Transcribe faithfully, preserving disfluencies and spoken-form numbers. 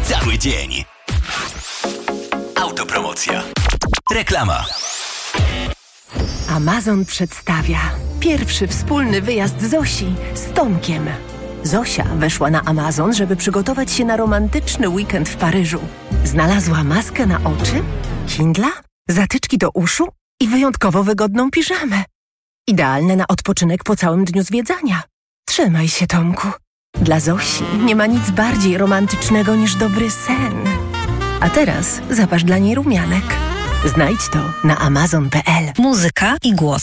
cały dzień. Autopromocja. Reklama. Amazon przedstawia pierwszy wspólny wyjazd Zosi z Tomkiem. Zosia weszła na Amazon, żeby przygotować się na romantyczny weekend w Paryżu. Znalazła maskę na oczy, Kindla, zatyczki do uszu i wyjątkowo wygodną piżamę. Idealne na odpoczynek po całym dniu zwiedzania. Trzymaj się, Tomku. Dla Zosi nie ma nic bardziej romantycznego niż dobry sen. A teraz zapasz dla niej rumianek. Znajdź to na amazon kropka p l. Muzyka i głos.